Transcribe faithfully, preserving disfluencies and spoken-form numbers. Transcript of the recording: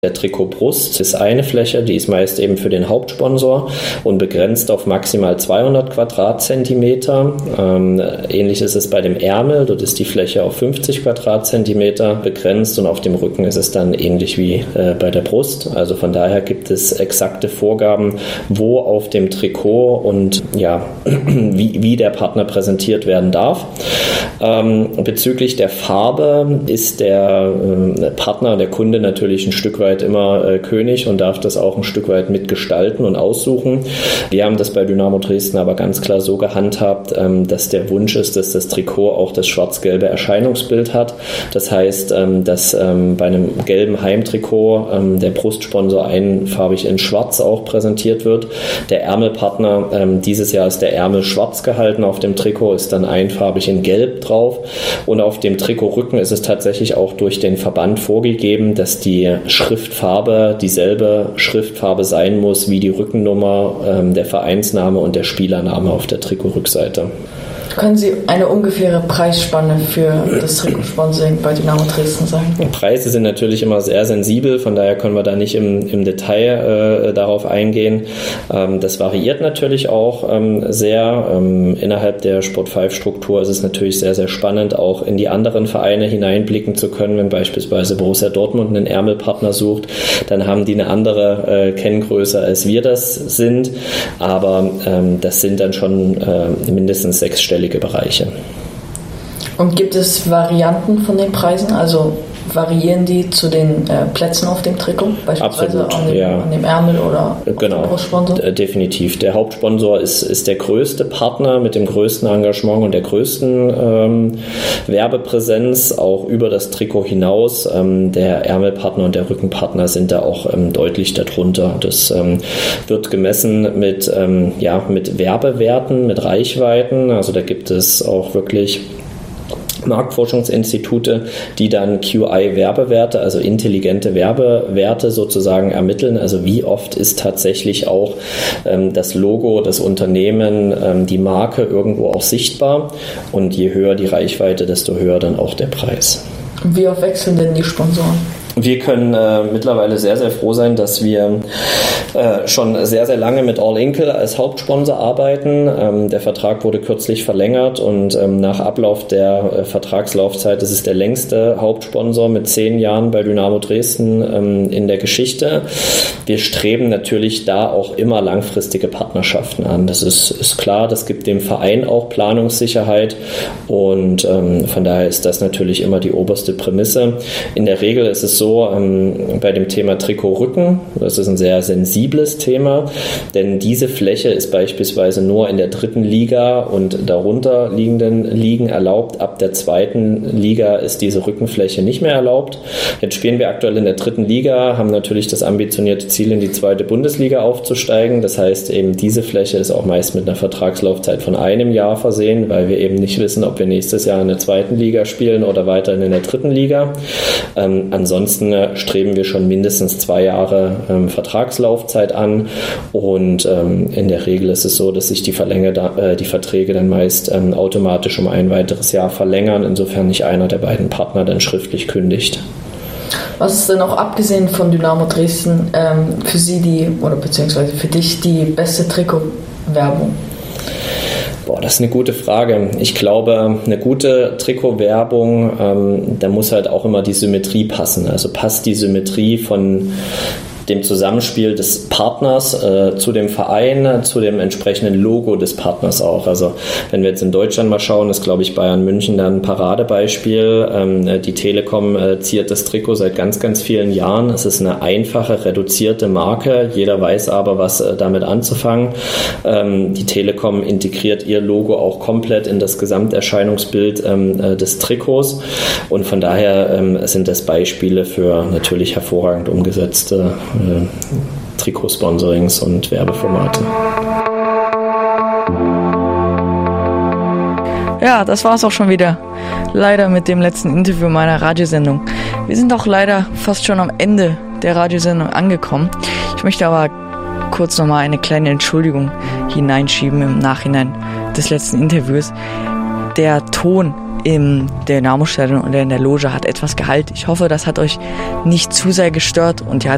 Der Trikotbrust ist eine Fläche, die ist meist eben für den Hauptsponsor und begrenzt auf maximal zweihundert Quadratzentimeter. Ähm, ähnlich ist es bei dem Ärmel, dort ist die Fläche auf fünfzig Quadratzentimeter begrenzt und auf dem Rücken ist es dann ähnlich wie äh, bei der Brust. Also von daher gibt es exakte Vorgaben, wo auf dem Trikot und ja, wie, wie der Partner präsentiert werden darf. Ähm, bezüglich der Farbe ist der äh, Partner, der Kunde natürlich ein Stück weit immer äh, König und darf das auch ein Stück weit mitgestalten und aussuchen. Wir haben das bei Dynamo Dresden aber ganz klar so gehandhabt, ähm, dass der Wunsch ist, dass das Trikot auch das schwarz-gelbe Erscheinungsbild hat. Das heißt, ähm, dass ähm, bei einem gelben Heimtrikot ähm, der Brustsponsor einfarbig in schwarz auch präsentiert wird. Der Ärmelpartner, ähm, dieses Jahr ist der Ärmel schwarz gehalten auf dem Trikot, ist dann einfarbig in gelb drauf und auf dem Trikotrücken ist es tatsächlich auch durch den Verband vorgegeben, dass die Schriftfarbe dieselbe Schriftfarbe sein muss wie die Rückennummer, ähm, der Vereinsname und der Spielername auf der Trikotrückseite. Können Sie eine ungefähre Preisspanne für das Trikotsponsoring bei Dynamo Dresden sagen? Preise sind natürlich immer sehr sensibel, von daher können wir da nicht im, im Detail äh, darauf eingehen. Ähm, das variiert natürlich auch ähm, sehr. Ähm, innerhalb der Sport fünf Struktur ist es natürlich sehr, sehr spannend, auch in die anderen Vereine hineinblicken zu können. Wenn beispielsweise Borussia Dortmund einen Ärmelpartner sucht, dann haben die eine andere äh, Kenngröße, als wir das sind. Aber ähm, das sind dann schon äh, mindestens sechsstellige Bereiche. Und gibt es Varianten von den Preisen? Also variieren die zu den äh, Plätzen auf dem Trikot? Beispielsweise Absolut, an dem, ja. an dem Ärmel oder genau, dem Hauptsponsor? D- definitiv. Der Hauptsponsor ist, ist der größte Partner mit dem größten Engagement und der größten ähm, Werbepräsenz, auch über das Trikot hinaus. Ähm, der Ärmelpartner und der Rückenpartner sind da auch ähm, deutlich darunter. Das ähm, wird gemessen mit, ähm, ja, mit Werbewerten, mit Reichweiten. Also da gibt es auch wirklich Marktforschungsinstitute, die dann Q I-Werbewerte, also intelligente Werbewerte sozusagen ermitteln. Also wie oft ist tatsächlich auch ähm, das Logo, das Unternehmen, ähm, die Marke irgendwo auch sichtbar. Und je höher die Reichweite, desto höher dann auch der Preis. Wie oft wechseln denn die Sponsoren? Wir können äh, mittlerweile sehr, sehr froh sein, dass wir äh, schon sehr, sehr lange mit All Inkle als Hauptsponsor arbeiten. Ähm, der Vertrag wurde kürzlich verlängert und ähm, nach Ablauf der äh, Vertragslaufzeit ist es der längste Hauptsponsor mit zehn Jahren bei Dynamo Dresden ähm, in der Geschichte. Wir streben natürlich da auch immer langfristige Partnerschaften an. Das ist, ist klar, das gibt dem Verein auch Planungssicherheit und ähm, von daher ist das natürlich immer die oberste Prämisse. In der Regel ist es so, ähm, bei dem Thema Trikotrücken, das ist ein sehr sensibles Thema, denn diese Fläche ist beispielsweise nur in der dritten Liga und darunter liegenden Ligen erlaubt. Ab der zweiten Liga ist diese Rückenfläche nicht mehr erlaubt. Jetzt spielen wir aktuell in der dritten Liga, haben natürlich das ambitionierte Ziel, in die zweite Bundesliga aufzusteigen. Das heißt, eben diese Fläche ist auch meist mit einer Vertragslaufzeit von einem Jahr versehen, weil wir eben nicht wissen, ob wir nächstes Jahr in der zweiten Liga spielen oder weiterhin in der dritten Liga. Ähm, ansonsten streben wir schon mindestens zwei Jahre ähm, Vertragslaufzeit an und ähm, in der Regel ist es so, dass sich die, Verlänger da, äh, die Verträge dann meist ähm, automatisch um ein weiteres Jahr verlängern, insofern nicht einer der beiden Partner dann schriftlich kündigt. Was ist denn auch abgesehen von Dynamo Dresden ähm, für Sie die, oder beziehungsweise für dich die beste Trikotwerbung? Boah, das ist eine gute Frage. Ich glaube, eine gute Trikotwerbung, ähm, da muss halt auch immer die Symmetrie passen. Also passt die Symmetrie von dem Zusammenspiel des Partners äh, zu dem Verein, zu dem entsprechenden Logo des Partners auch. Also wenn wir jetzt in Deutschland mal schauen, ist, glaube ich, Bayern München dann ein Paradebeispiel. Ähm, die Telekom äh, ziert das Trikot seit ganz, ganz vielen Jahren. Es ist eine einfache, reduzierte Marke. Jeder weiß aber, was äh, damit anzufangen. Ähm, die Telekom integriert ihr Logo auch komplett in das Gesamterscheinungsbild ähm, äh, des Trikots. Und von daher ähm, sind das Beispiele für natürlich hervorragend umgesetzte Äh, Trikotsponsorings und Werbeformate. Ja, das war's auch schon wieder. Leider mit dem letzten Interview meiner Radiosendung. Wir sind auch leider fast schon am Ende der Radiosendung angekommen. Ich möchte aber kurz nochmal eine kleine Entschuldigung hineinschieben im Nachhinein des letzten Interviews. Der Ton im Dynamo-Stadion oder in der Loge hat etwas Gehalt. Ich hoffe, das hat euch nicht zu sehr gestört und ihr